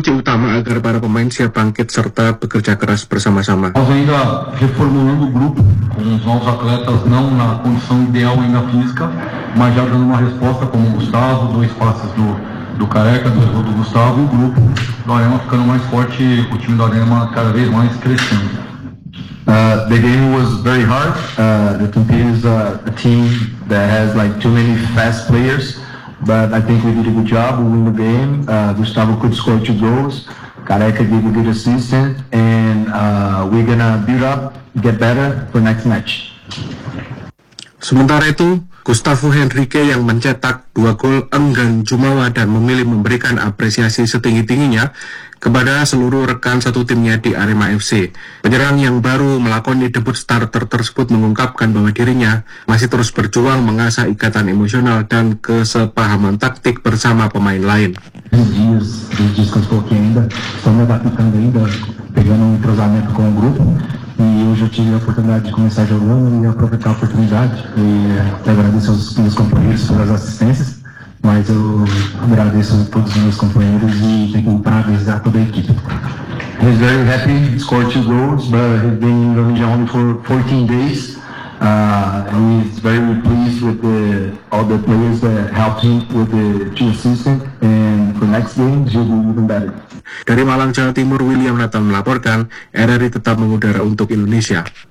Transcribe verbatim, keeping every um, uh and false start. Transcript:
kunci utama agar para pemain siap bangkit serta bekerja keras bersama-sama. Nós ainda reformulando o grupo com os novos atletas, não na condição ideal ainda física, mas já dando uma resposta como o Gustavo, dois passes do, do Careca, dois gols do Gustavo, e o grupo do Arema ficando mais forte, o time do Arema cada vez mais crescendo. Uh, the game was very hard. Uh, the Tupi is uh, a team that has like too many fast players, but I think we did a good job. We win the game. Uh, Gustavo could score two goals. Careca gave a good assistant, and uh, we're gonna build up, get better for next match. Sementara itu, Gustavo Henrique yang mencetak dua gol enggan jumawa dan memilih memberikan apresiasi setinggi-tingginya kepada seluruh rekan satu timnya di Arema F C. Penyerang yang baru melakoni debut starter tersebut mengungkapkan bahwa dirinya masih terus berjuang mengasah ikatan emosional dan kesepahaman taktik bersama pemain lain. Dias, dias que eu estou aqui ainda, estou me adaptando ainda, pegando um entrosamento com o grupo. E hoje eu tive a oportunidade de começar jogando e aproveitar a oportunidade. E agradeço aos meus companheiros pelas assistências, mas eu agradeço a todos os meus companheiros e tenho que parabenizar toda a equipe. He's very happy, scored two goals, but he's been in Indonesia only for fourteen days. Uh, and he's very pleased with the, all the players that helped him with the two assistants, and for next game he'll be even better. Dari Malang, Jawa Timur, William Nathan melaporkan, R R I tetap mengudara untuk Indonesia.